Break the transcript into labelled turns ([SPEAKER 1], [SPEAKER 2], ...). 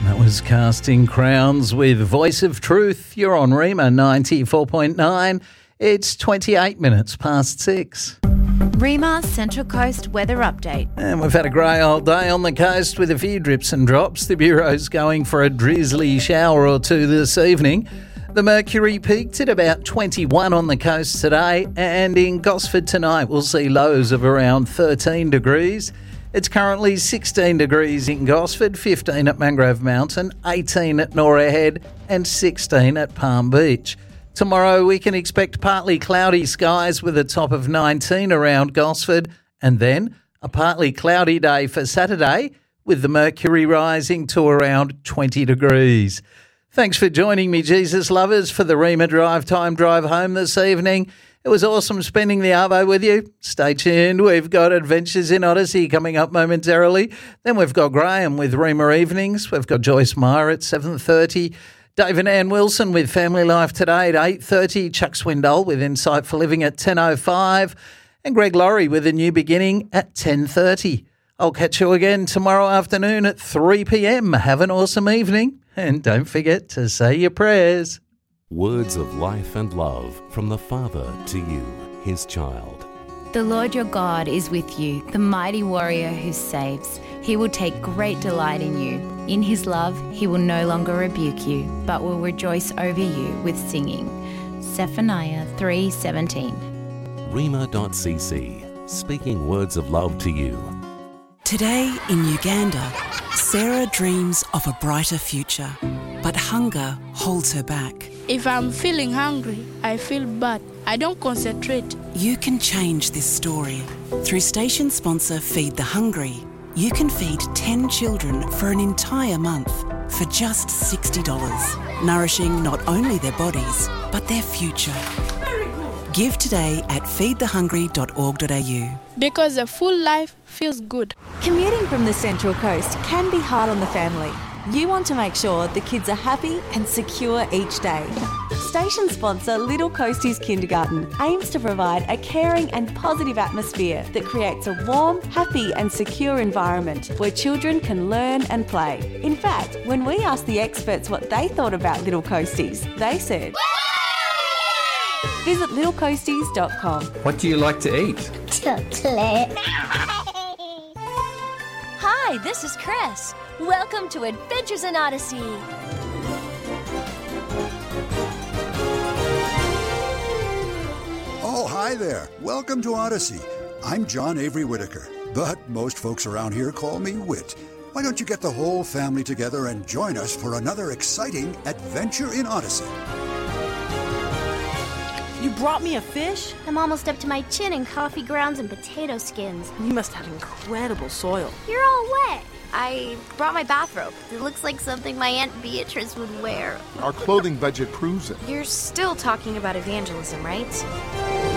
[SPEAKER 1] That was Casting Crowns with Voice of Truth. You're on Rima 94.9. It's 28 minutes past 6.
[SPEAKER 2] Rima Central Coast weather update.
[SPEAKER 1] And we've had a grey old day on the coast with a few drips and drops. The Bureau's going for a drizzly shower or two this evening. The mercury peaked at about 21 on the coast today, and in Gosford tonight we'll see lows of around 13 degrees. It's currently 16 degrees in Gosford, 15 at Mangrove Mountain, 18 at Norah Head and 16 at Palm Beach. Tomorrow we can expect partly cloudy skies with a top of 19 around Gosford, and then a partly cloudy day for Saturday with the mercury rising to around 20 degrees. Thanks for joining me, Jesus lovers, for the Rima Drive Time Drive Home this evening. It was awesome spending the arvo with you. Stay tuned. We've got Adventures in Odyssey coming up momentarily. Then we've got Graham with Rima Evenings. We've got Joyce Meyer at 7:30. Dave and Ann Wilson with Family Life Today at 8:30. Chuck Swindoll with Insight for Living at 10:05. And Greg Laurie with A New Beginning at 10:30. I'll catch you again tomorrow afternoon at 3 p.m. Have an awesome evening. And don't forget to say your prayers.
[SPEAKER 3] Words of life and love from the Father to you, his child.
[SPEAKER 2] The Lord your God is with you, the mighty warrior who saves. He will take great delight in you. In his love, he will no longer rebuke you, but will rejoice over you with singing. Zephaniah 3:17.
[SPEAKER 3] Rima.cc, speaking words of love to you.
[SPEAKER 4] Today in Uganda, Sarah dreams of a brighter future, but hunger holds her back.
[SPEAKER 5] If I'm feeling hungry, I feel bad. I don't concentrate.
[SPEAKER 4] You can change this story. Through station sponsor Feed the Hungry, you can feed 10 children for an entire month for just $60, nourishing not only their bodies, but their future. Give today at feedthehungry.org.au.
[SPEAKER 5] Because a full life feels good.
[SPEAKER 6] Commuting from the Central Coast can be hard on the family. You want to make sure the kids are happy and secure each day. Station sponsor Little Coasties Kindergarten aims to provide a caring and positive atmosphere that creates a warm, happy and secure environment where children can learn and play. In fact, when we asked the experts what they thought about Little Coasties, they said, visit littlecoasties.com.
[SPEAKER 7] What do you like to eat?
[SPEAKER 8] Chocolate. Hi, this is Chris. Welcome to Adventures in Odyssey.
[SPEAKER 9] Oh, hi there. Welcome to Odyssey. I'm John Avery Whitaker, but most folks around here call me Whit. Why don't you get the whole family together and join us for another exciting Adventure in Odyssey?
[SPEAKER 10] You brought me a fish?
[SPEAKER 8] I'm almost up to my chin in coffee grounds and potato skins.
[SPEAKER 10] You must have incredible soil.
[SPEAKER 8] You're all wet. I brought my bathrobe. It looks like something my Aunt Beatrice would wear.
[SPEAKER 11] Our clothing budget proves it.
[SPEAKER 12] You're still talking about evangelism, right?